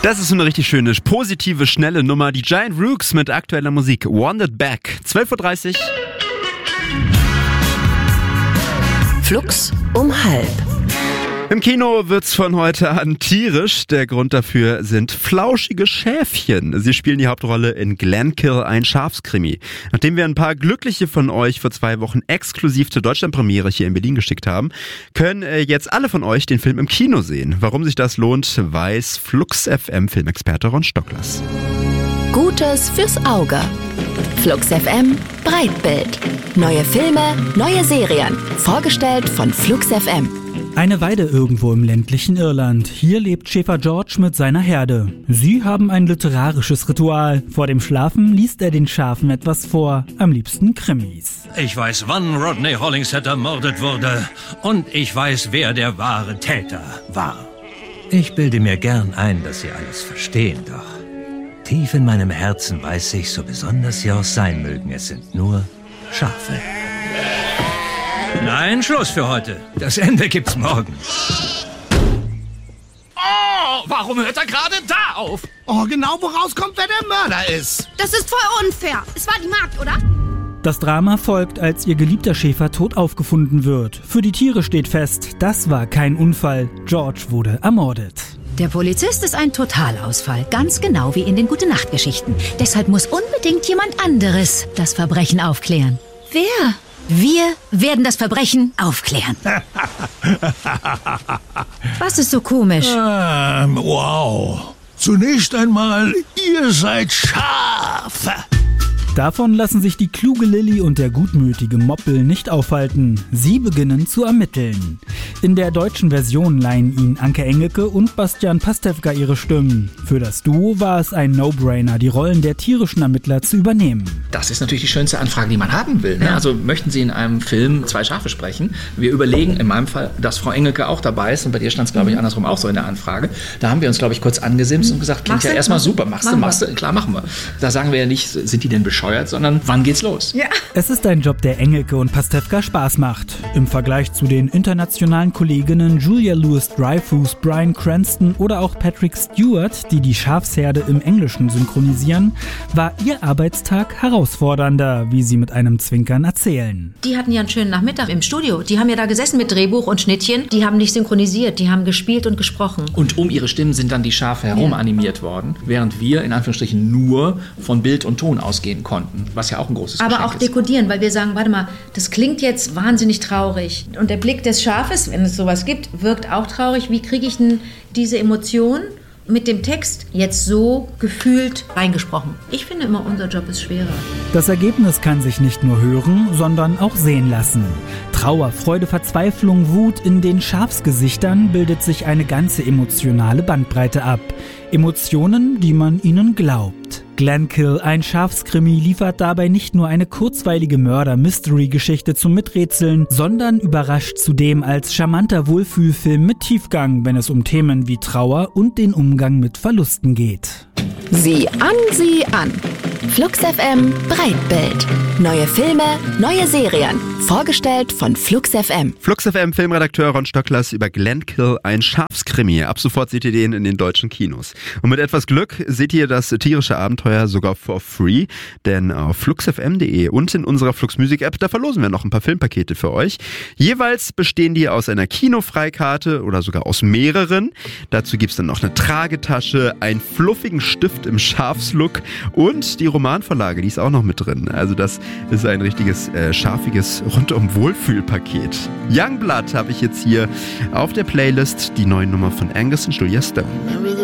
Das ist so eine richtig schöne, positive, schnelle Nummer. Die Giant Rooks mit aktueller Musik. Wanted Back. 12.30 Uhr. Flux um halb. Im Kino wird's von heute an tierisch. Der Grund dafür sind flauschige Schäfchen. Sie spielen die Hauptrolle in Glenkill, ein Schafskrimi. Nachdem wir ein paar Glückliche von euch vor 2 Wochen exklusiv zur Deutschlandpremiere hier in Berlin geschickt haben, können jetzt alle von euch den Film im Kino sehen. Warum sich das lohnt, weiß Flux FM Filmexperte Ron Stocklers. Gutes fürs Auge. Flux FM Breitbild. Neue Filme, neue Serien. Vorgestellt von Flux FM. Eine Weide irgendwo im ländlichen Irland. Hier lebt Schäfer George mit seiner Herde. Sie haben ein literarisches Ritual. Vor dem Schlafen liest er den Schafen etwas vor, am liebsten Krimis. Ich weiß, wann Rodney Hollingshead ermordet wurde. Und ich weiß, wer der wahre Täter war. Ich bilde mir gern ein, dass Sie alles verstehen, doch tief in meinem Herzen weiß ich, so besonders Sie auch sein mögen, es sind nur Schafe. Nein, Schluss für heute. Das Ende gibt's morgen. Oh, warum hört er gerade da auf? Oh, genau, woraus kommt, wer der Mörder ist. Das ist voll unfair. Es war die Magd, oder? Das Drama folgt, als ihr geliebter Schäfer tot aufgefunden wird. Für die Tiere steht fest, das war kein Unfall. George wurde ermordet. Der Polizist ist ein Totalausfall, ganz genau wie in den Gute-Nacht-Geschichten. Deshalb muss unbedingt jemand anderes das Verbrechen aufklären. Wer? Wir werden das Verbrechen aufklären. Was ist so komisch? Wow. Zunächst einmal, ihr seid Schafe. Davon lassen sich die kluge Lilly und der gutmütige Moppel nicht aufhalten. Sie beginnen zu ermitteln. In der deutschen Version leihen ihnen Anke Engelke und Bastian Pastewka ihre Stimmen. Für das Duo war es ein No-Brainer, die Rollen der tierischen Ermittler zu übernehmen. Das ist natürlich die schönste Anfrage, die man haben will. Ne? Also möchten Sie in einem Film 2 Schafe sprechen? Wir überlegen in meinem Fall, dass Frau Engelke auch dabei ist. Und bei dir stand es, glaube ich, andersrum auch so in der Anfrage. Da haben wir uns, glaube ich, kurz angesimst und gesagt, klingt ja erstmal super. Machst du, klar, machen wir. Da sagen wir ja nicht, sind die denn bescheuert, sondern wann geht's los? Ja. Es ist ein Job, der Engelke und Pastewka Spaß macht. Im Vergleich zu den internationalen Kolleginnen Julia Louis-Dreyfus, Bryan Cranston oder auch Patrick Stewart, die die Schafsherde im Englischen synchronisieren, war ihr Arbeitstag herausfordernder, wie sie mit einem Zwinkern erzählen. Die hatten ja einen schönen Nachmittag im Studio. Die haben ja da gesessen mit Drehbuch und Schnittchen. Die haben nicht synchronisiert, die haben gespielt und gesprochen. Und um ihre Stimmen sind dann die Schafe herum animiert worden, während wir in Anführungsstrichen nur von Bild und Ton ausgehen konnten, was ja auch ein großes Geschenk ist. Aber auch dekodieren, weil wir sagen, warte mal, das klingt jetzt wahnsinnig traurig. Und der Blick des Schafes, wenn es sowas gibt, wirkt auch traurig. Wie kriege ich denn diese Emotion mit dem Text jetzt so gefühlt reingesprochen? Ich finde immer, unser Job ist schwerer. Das Ergebnis kann sich nicht nur hören, sondern auch sehen lassen. Trauer, Freude, Verzweiflung, Wut, in den Schafsgesichtern bildet sich eine ganze emotionale Bandbreite ab. Emotionen, die man ihnen glaubt. Glenkill, ein Schafskrimi, liefert dabei nicht nur eine kurzweilige Mörder-Mystery-Geschichte zum Miträtseln, sondern überrascht zudem als charmanter Wohlfühlfilm mit Tiefgang, wenn es um Themen wie Trauer und den Umgang mit Verlusten geht. Sieh an. Flux FM Breitbild. Neue Filme, neue Serien. Vorgestellt von Flux FM. Flux FM Filmredakteur Ron Stocklers über Glenkill, ein Schafskrimi. Ab sofort seht ihr den in den deutschen Kinos. Und mit etwas Glück seht ihr das tierische Abenteuer sogar for free, denn auf fluxfm.de und in unserer Flux Music App, da verlosen wir noch ein paar Filmpakete für euch. Jeweils bestehen die aus einer Kinofreikarte oder sogar aus mehreren. Dazu gibt's dann noch eine Tragetasche, einen fluffigen Stift im Schafslook und die Romanvorlage, die ist auch noch mit drin. Also das ist ein richtiges schafiges Rundum-Wohlfühlpaket. Youngblood habe ich jetzt hier auf der Playlist, die neue Nummer von Angus und Julia Stone.